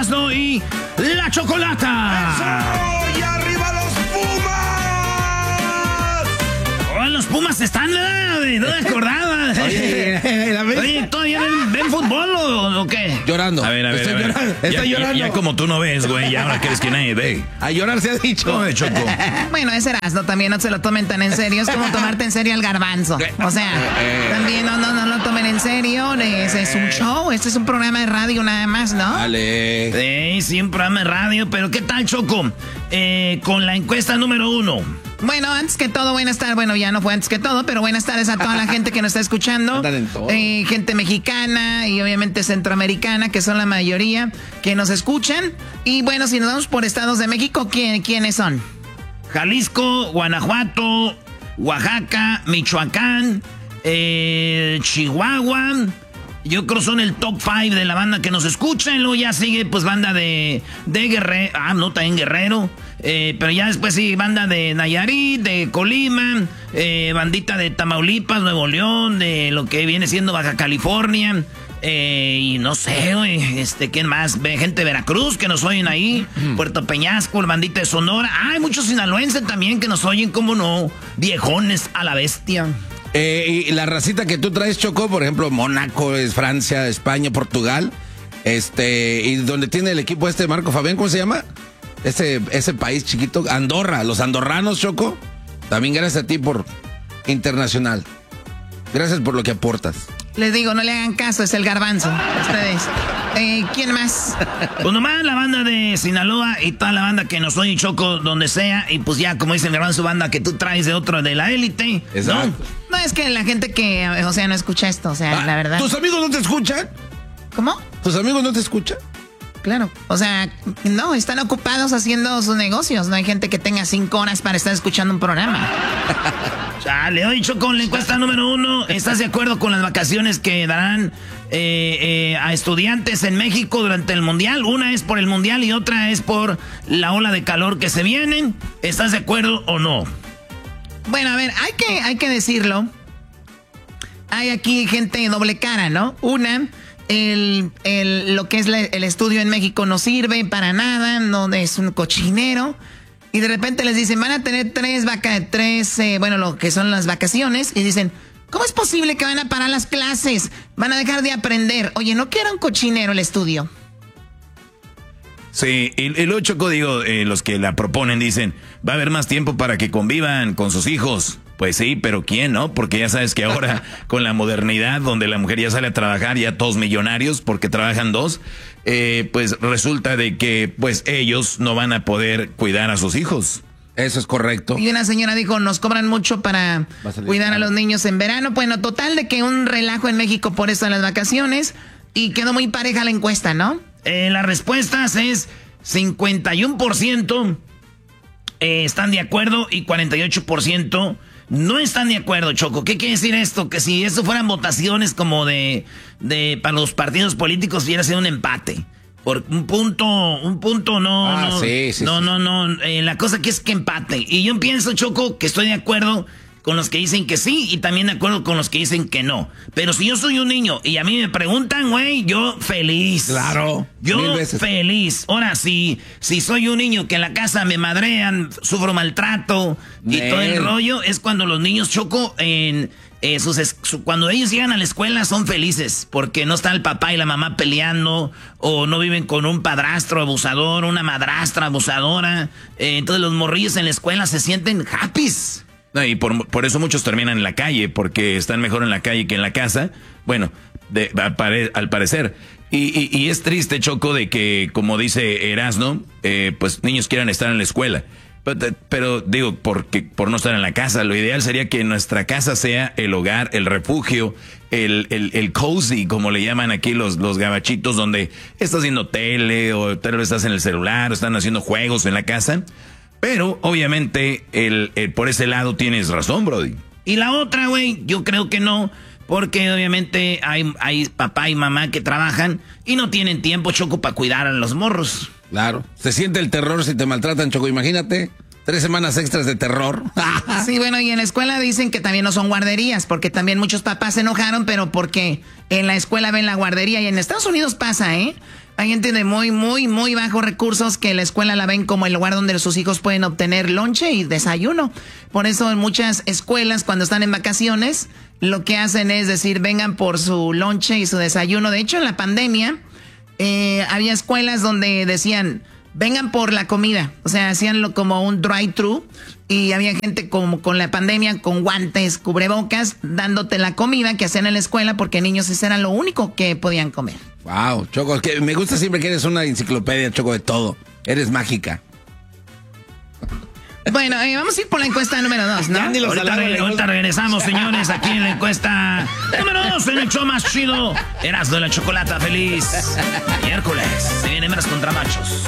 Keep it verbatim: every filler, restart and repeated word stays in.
Erasmo y la Chocolata. ¡Eso! ¡Y arriba los Pumas! Oh, los Pumas están, ¿verdad? No me acordaba. Oye, Oye ¿todavía ven, ven fútbol o, o qué? Llorando. A ver, a ver, Estoy a ver. llorando. Ya, Estoy ya, llorando. Ya como tú no ves, güey, ya ahora crees que nadie ve. A llorar se ha dicho. No, de Choco. Bueno, ese Erasmo también no se lo tomen tan en serio. Es como tomarte en serio al garbanzo. O sea, también no, no, no lo tomen en serio. Ese es un show. Este es un programa de radio nada más, ¿no? Dale. Sí, sí, un programa de radio. Pero ¿qué tal, Choco? Eh, con la encuesta número uno. Bueno, antes que todo, buenas tardes. Bueno, ya no fue antes que todo, pero buenas tardes a toda la gente que nos está escuchando. Eh, gente mexicana y obviamente centroamericana, que son la mayoría que nos escuchan. Y bueno, si nos vamos por estados de México, ¿quién, ¿quiénes son? Jalisco, Guanajuato, Oaxaca, Michoacán, eh, Chihuahua. Yo creo son el top five de la banda que nos escucha. Y luego ya sigue, pues, banda de, de Guerrero. Ah, no, también Guerrero. Eh, pero ya después sí, banda de Nayarit, de Colima, eh, bandita de Tamaulipas, Nuevo León, de lo que viene siendo Baja California. Eh, y no sé, güey, este, ¿quién más? Gente de Veracruz que nos oyen ahí. Puerto Peñasco, bandita de Sonora. Ah, hay muchos sinaloenses también que nos oyen, cómo no. Viejones a la bestia. Eh, y la racita que tú traes, Choco, por ejemplo, Mónaco, es Francia, España, Portugal, este, y donde tiene el equipo este Marco Fabián, ¿cómo se llama? Ese, ese país chiquito, Andorra, los andorranos, Choco, también gracias a ti por internacional. Gracias por lo que aportas. Les digo, no le hagan caso, es el garbanzo. Ustedes. Eh, ¿Quién más? Pues nomás la banda de Sinaloa y toda la banda que nos oye, Choco, donde sea. Y pues ya, como dice el garbanzo, banda que tú traes de otro de la élite. Exacto. No, no es que la gente que, o sea, no escucha esto, o sea, Ah, la verdad. ¿Tus amigos no te escuchan? ¿Cómo? ¿Tus amigos no te escuchan? Claro. O sea, no, están ocupados haciendo sus negocios. No hay gente que tenga cinco horas para estar escuchando un programa. Chale, hoy Choco, la encuesta número uno. ¿Estás de acuerdo con las vacaciones que darán eh, eh, a estudiantes en México durante el Mundial? Una es por el Mundial y otra es por la ola de calor que se vienen. ¿Estás de acuerdo o no? Bueno, a ver, hay que, hay que decirlo. Hay aquí gente de doble cara, ¿no? Una, el, el, lo que es la, el estudio en México no sirve para nada, no es un cochinero. Y de repente les dicen, van a tener tres vacas, tres, eh, bueno, lo que son las vacaciones. Y dicen, ¿cómo es posible que van a parar las clases? Van a dejar de aprender. Oye, ¿no que era un cochinero el estudio? Sí, y, y luego Choco, digo, eh, los que la proponen dicen, va a haber más tiempo para que convivan con sus hijos. Pues sí, pero ¿quién, no? Porque ya sabes que ahora con la modernidad, donde la mujer ya sale a trabajar, ya todos millonarios porque trabajan dos, eh, pues resulta de que pues ellos no van a poder cuidar a sus hijos. Eso es correcto. Y una señora dijo, nos cobran mucho para cuidar a los niños en verano. Bueno, total de que un relajo en México por eso de las vacaciones. Y quedó muy pareja la encuesta, ¿no? Eh, las respuestas es cincuenta y uno por ciento eh, están de acuerdo y cuarenta y ocho por ciento no están de acuerdo, Choco. ¿Qué quiere decir esto? Que si esto fueran votaciones como de, de para los partidos políticos, hubiera sido un empate. Por un punto, un punto no, Ah, no, sí, sí, no, sí. no, no, eh, la cosa aquí es que empate. Y yo pienso, Choco, que estoy de acuerdo con los que dicen que sí y también de acuerdo con los que dicen que no. Pero si yo soy un niño y a mí me preguntan, güey, yo feliz. Claro, Yo mil veces. feliz. Ahora, si, si soy un niño que en la casa me madrean, sufro maltrato y Nel. todo el rollo, es cuando los niños, Choco, en eh, sus, es- su- cuando ellos llegan a la escuela son felices porque no está el papá y la mamá peleando o no viven con un padrastro abusador, una madrastra abusadora. Eh, entonces los morrillos en la escuela se sienten happys. No, y por, por eso muchos terminan en la calle, porque están mejor en la calle que en la casa. Bueno, de, al, pare- al parecer. Y, y, y es triste, Choco, de que, como dice Erasmo, eh, pues niños quieran estar en la escuela. Pero, pero digo, porque, por no estar en la casa, lo ideal sería que nuestra casa sea el hogar, el refugio, el, el, el cozy, como le llaman aquí los, los gabachitos, donde estás viendo tele o tal vez estás en el celular o están haciendo juegos en la casa. Pero, obviamente, el, el- por ese lado tienes razón, Brody. Y la otra, güey, yo creo que no. Porque, obviamente, hay, hay papá y mamá que trabajan y no tienen tiempo, Choco, para cuidar a los morros. Claro. Se siente el terror si te maltratan, Choco. Imagínate, tres semanas extras de terror. Sí, bueno, y en la escuela dicen que también no son guarderías, porque también muchos papás se enojaron, pero porque en la escuela ven la guardería y en Estados Unidos pasa, ¿eh? Hay gente de muy, muy, muy bajos recursos que la escuela la ven como el lugar donde sus hijos pueden obtener lonche y desayuno. Por eso en muchas escuelas, cuando están en vacaciones, lo que hacen es decir, vengan por su lonche y su desayuno. De hecho, en la pandemia, eh, había escuelas donde decían, vengan por la comida. O sea, hacíanlo como un drive-thru. Y había gente como con la pandemia, con guantes, cubrebocas, dándote la comida que hacían en la escuela porque niños ese era lo único que podían comer. Wow, Choco, que me gusta siempre que eres una enciclopedia, Choco, de todo. Eres mágica. Bueno, eh, vamos a ir por la encuesta número dos, ¿no? Ahorita, re, ahorita regresamos, señores, aquí en la encuesta número dos, en el show más chido. Erasmo de la Chocolata, feliz miércoles. Se vienen hembras contra machos.